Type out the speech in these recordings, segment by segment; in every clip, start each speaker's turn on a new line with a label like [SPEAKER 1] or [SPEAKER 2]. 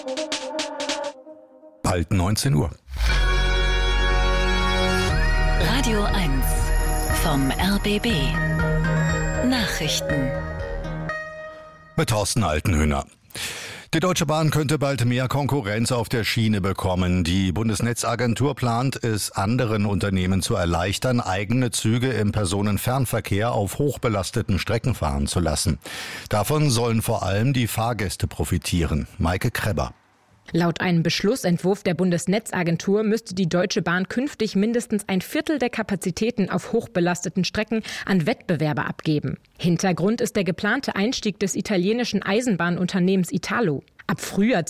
[SPEAKER 1] Bald 19 Uhr.
[SPEAKER 2] Radio 1 vom RBB. Nachrichten.
[SPEAKER 1] Mit Thorsten Altenhöhner. Die Deutsche Bahn könnte bald mehr Konkurrenz auf der Schiene bekommen. Die Bundesnetzagentur plant es, anderen Unternehmen zu erleichtern, eigene Züge im Personenfernverkehr auf hochbelasteten Strecken fahren zu lassen. Davon sollen vor allem die Fahrgäste profitieren. Maike Krebber.
[SPEAKER 3] Laut einem Beschlussentwurf der Bundesnetzagentur müsste die Deutsche Bahn künftig mindestens ein Viertel der Kapazitäten auf hochbelasteten Strecken an Wettbewerber abgeben. Hintergrund ist der geplante Einstieg des italienischen Eisenbahnunternehmens Italo. Ab Frühjahr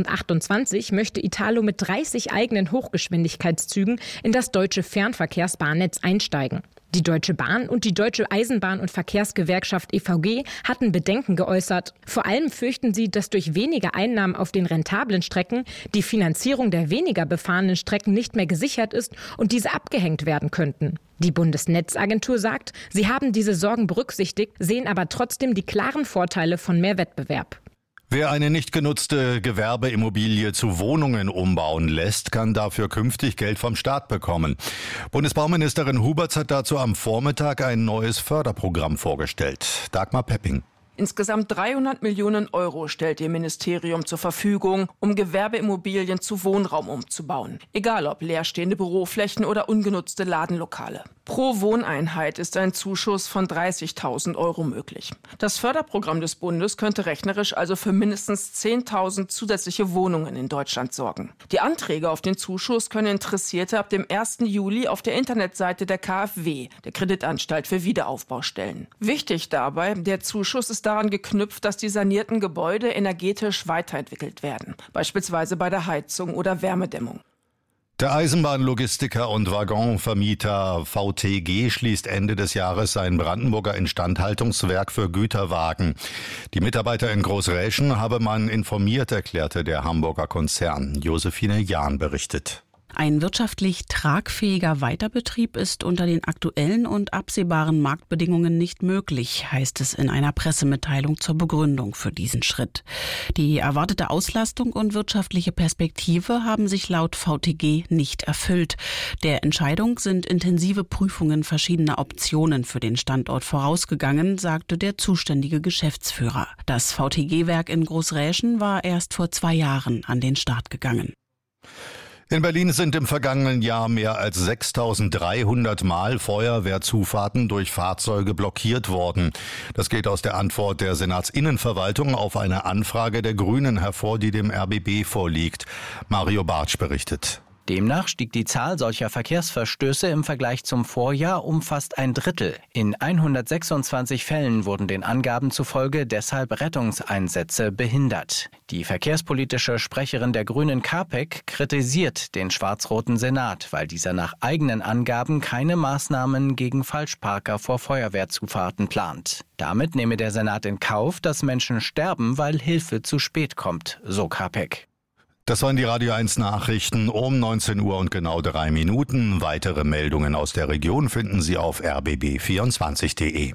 [SPEAKER 3] 2028 möchte Italo mit 30 eigenen Hochgeschwindigkeitszügen in das deutsche Fernverkehrsbahnnetz einsteigen. Die Deutsche Bahn und die Deutsche Eisenbahn- und Verkehrsgewerkschaft EVG hatten Bedenken geäußert. Vor allem fürchten sie, dass durch weniger Einnahmen auf den rentablen Strecken die Finanzierung der weniger befahrenen Strecken nicht mehr gesichert ist und diese abgehängt werden könnten. Die Bundesnetzagentur sagt, sie haben diese Sorgen berücksichtigt, sehen aber trotzdem die klaren Vorteile von mehr Wettbewerb.
[SPEAKER 1] Wer eine nicht genutzte Gewerbeimmobilie zu Wohnungen umbauen lässt, kann dafür künftig Geld vom Staat bekommen. Bundesbauministerin Huberts hat dazu am Vormittag ein neues Förderprogramm vorgestellt. Dagmar Pepping.
[SPEAKER 4] Insgesamt 300 Millionen Euro stellt ihr Ministerium zur Verfügung, um Gewerbeimmobilien zu Wohnraum umzubauen. Egal ob leerstehende Büroflächen oder ungenutzte Ladenlokale. Pro Wohneinheit ist ein Zuschuss von 30.000 Euro möglich. Das Förderprogramm des Bundes könnte rechnerisch also für mindestens 10.000 zusätzliche Wohnungen in Deutschland sorgen. Die Anträge auf den Zuschuss können Interessierte ab dem 1. Juli auf der Internetseite der KfW, der Kreditanstalt für Wiederaufbau, stellen. Wichtig dabei, der Zuschuss ist daran geknüpft, dass die sanierten Gebäude energetisch weiterentwickelt werden, beispielsweise bei der Heizung oder Wärmedämmung.
[SPEAKER 1] Der Eisenbahnlogistiker und Waggonvermieter VTG schließt Ende des Jahres sein Brandenburger Instandhaltungswerk für Güterwagen. Die Mitarbeiter in Großräschen habe man informiert, erklärte der Hamburger Konzern. Josephine Jahn berichtet.
[SPEAKER 5] Ein wirtschaftlich tragfähiger Weiterbetrieb ist unter den aktuellen und absehbaren Marktbedingungen nicht möglich, heißt es in einer Pressemitteilung zur Begründung für diesen Schritt. Die erwartete Auslastung und wirtschaftliche Perspektive haben sich laut VTG nicht erfüllt. Der Entscheidung sind intensive Prüfungen verschiedener Optionen für den Standort vorausgegangen, sagte der zuständige Geschäftsführer. Das VTG-Werk in Großräschen war erst vor 2 Jahren an den Start gegangen.
[SPEAKER 1] In Berlin sind im vergangenen Jahr mehr als 6.300 Mal Feuerwehrzufahrten durch Fahrzeuge blockiert worden. Das geht aus der Antwort der Senatsinnenverwaltung auf eine Anfrage der Grünen hervor, die dem RBB vorliegt. Mario Bartsch berichtet.
[SPEAKER 6] Demnach stieg die Zahl solcher Verkehrsverstöße im Vergleich zum Vorjahr um fast 1/3. In 126 Fällen wurden den Angaben zufolge deshalb Rettungseinsätze behindert. Die verkehrspolitische Sprecherin der Grünen Kapek kritisiert den schwarz-roten Senat, weil dieser nach eigenen Angaben keine Maßnahmen gegen Falschparker vor Feuerwehrzufahrten plant. Damit nehme der Senat in Kauf, dass Menschen sterben, weil Hilfe zu spät kommt, so Kapek.
[SPEAKER 1] Das waren die Radio 1 Nachrichten um 19 Uhr und genau 3 Minuten. Weitere Meldungen aus der Region finden Sie auf rbb24.de.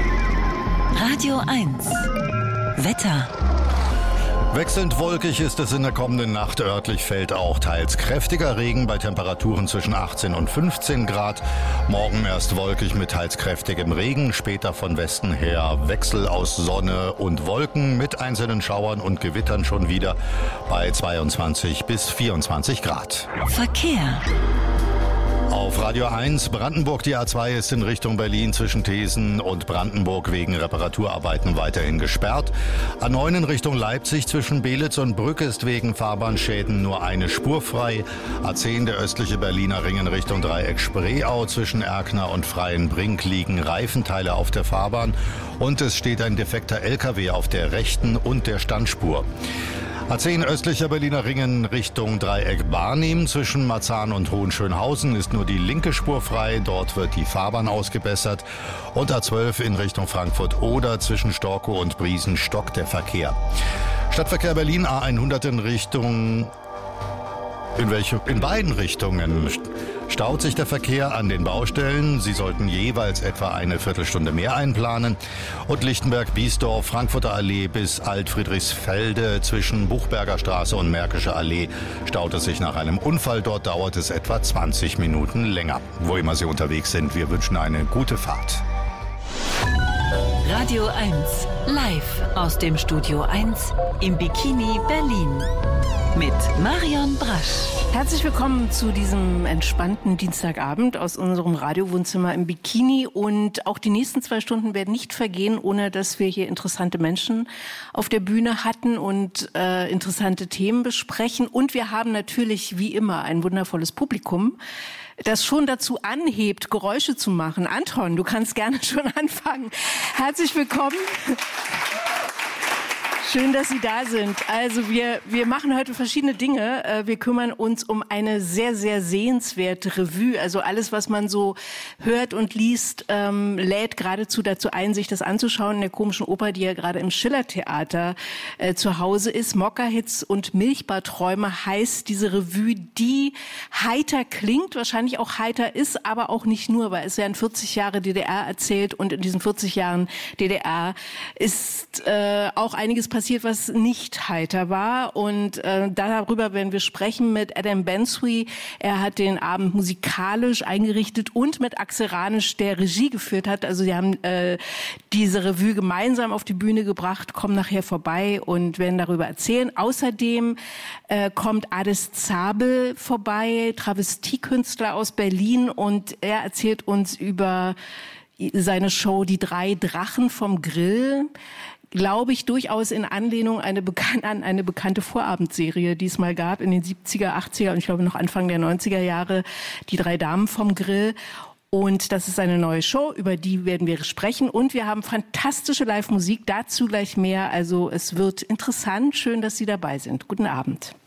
[SPEAKER 2] Radio 1 Wetter.
[SPEAKER 1] Wechselnd wolkig ist es in der kommenden Nacht. Örtlich fällt auch teils kräftiger Regen bei Temperaturen zwischen 18 und 15 Grad. Morgen erst wolkig mit teils kräftigem Regen, später von Westen her Wechsel aus Sonne und Wolken mit einzelnen Schauern und Gewittern schon wieder bei 22 bis 24 Grad.
[SPEAKER 2] Verkehr.
[SPEAKER 1] Auf Radio 1 Brandenburg, die A2 ist in Richtung Berlin zwischen Thesen und Brandenburg wegen Reparaturarbeiten weiterhin gesperrt. A9 in Richtung Leipzig zwischen Belitz und Brück ist wegen Fahrbahnschäden nur eine Spur frei. A10 der östliche Berliner Ring in Richtung Dreieck Spreeau zwischen Erkner und Freienbrink liegen Reifenteile auf der Fahrbahn und es steht ein defekter LKW auf der rechten und der Standspur. A10 östlicher Berliner Ring in Richtung Dreieck Barnim zwischen Marzahn und Hohenschönhausen ist nur die linke Spur frei. Dort wird die Fahrbahn ausgebessert. Und A12 in Richtung Frankfurt-Oder zwischen Storkow und Briesen stockt der Verkehr. Stadtverkehr Berlin A100 in Richtung In beiden Richtungen staut sich der Verkehr an den Baustellen. Sie sollten jeweils etwa eine Viertelstunde mehr einplanen. Und Lichtenberg-Biesdorf, Frankfurter Allee bis Alt-Friedrichsfelde zwischen Buchberger Straße und Märkische Allee staut es sich nach einem Unfall. Dort dauert es etwa 20 Minuten länger. Wo immer Sie unterwegs sind, wir wünschen eine gute Fahrt.
[SPEAKER 2] Radio 1, live aus dem Studio 1 im Bikini Berlin. Mit Marion Brasch.
[SPEAKER 7] Herzlich willkommen zu diesem entspannten Dienstagabend aus unserem Radiowohnzimmer im Bikini. Und auch die nächsten 2 Stunden werden nicht vergehen, ohne dass wir hier interessante Menschen auf der Bühne hatten und interessante Themen besprechen. Und wir haben natürlich wie immer ein wundervolles Publikum, das schon dazu anhebt, Geräusche zu machen. Anton, du kannst gerne schon anfangen. Herzlich willkommen. Schön, dass Sie da sind. Also wir machen heute verschiedene Dinge. Wir kümmern uns um eine sehr, sehr sehenswerte Revue. Also alles, was man so hört und liest, lädt geradezu dazu ein, sich das anzuschauen in der Komischen Oper, die ja gerade im Schillertheater zu Hause ist. Mokka-Hits und Milchbarträume heißt diese Revue, die heiter klingt, wahrscheinlich auch heiter ist, aber auch nicht nur, weil es werden 40 Jahre DDR erzählt und in diesen 40 Jahren DDR ist auch einiges passiert, was nicht heiter war, und darüber werden wir sprechen mit Adam Bensui. Er hat den Abend musikalisch eingerichtet und mit Axel Ranisch, der Regie geführt hat. Also sie haben diese Revue gemeinsam auf die Bühne gebracht, kommen nachher vorbei und werden darüber erzählen. Außerdem kommt Ades Zabel vorbei, Travestiekünstler aus Berlin, und er erzählt uns über seine Show Die 3 Drachen vom Grill. Glaube ich, durchaus in Anlehnung an eine bekannte Vorabendserie, die es mal gab in den 70er, 80er und ich glaube noch Anfang der 90er Jahre, Die 3 Damen vom Grill. Und das ist eine neue Show, über die werden wir sprechen. Und wir haben fantastische Live-Musik, dazu gleich mehr. Also es wird interessant. Schön, dass Sie dabei sind. Guten Abend.